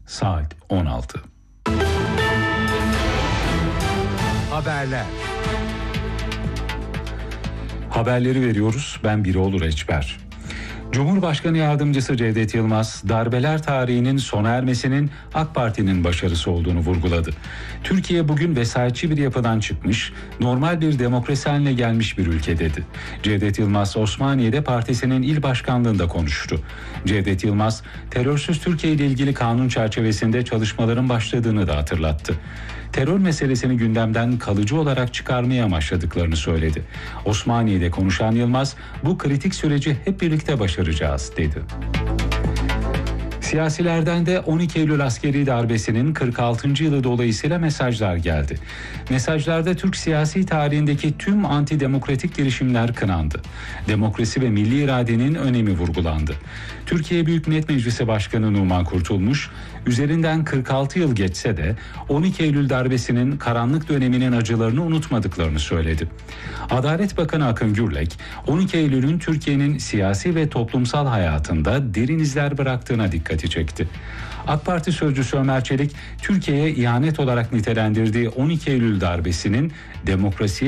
saat 16. Haberler. Haberleri veriyoruz. Ben Biroğlu Reçber. Cumhurbaşkanı Yardımcısı Cevdet Yılmaz, darbeler tarihinin sona ermesinin AK Parti'nin başarısı olduğunu vurguladı. Türkiye bugün vesayetçi bir yapıdan çıkmış, normal bir demokrasi haline gelmiş bir ülke dedi. Cevdet Yılmaz, Osmaniye'de partisinin il başkanlığında konuştu. Cevdet Yılmaz, terörsüz Türkiye ile ilgili kanun çerçevesinde çalışmaların başladığını da hatırlattı. Terör meselesini gündemden kalıcı olarak çıkarmaya amaçladıklarını söyledi. Osmaniye'de konuşan Yılmaz, bu kritik süreci hep birlikte başaracağız dedi. Siyasilerden de 12 Eylül askeri darbesinin 46. yılı dolayısıyla mesajlar geldi. Mesajlarda Türk siyasi tarihindeki tüm antidemokratik girişimler kınandı. Demokrasi ve milli iradenin önemi vurgulandı. Türkiye Büyük Millet Meclisi Başkanı Numan Kurtulmuş, üzerinden 46 yıl geçse de 12 Eylül darbesinin karanlık döneminin acılarını unutmadıklarını söyledi. Adalet Bakanı Akın Gürlek, 12 Eylül'ün Türkiye'nin siyasi ve toplumsal hayatında derin izler bıraktığına dikkati çekti. AK Parti sözcüsü Ömer Çelik, Türkiye'ye ihanet olarak nitelendirdiği 12 Eylül darbesinin demokrasiye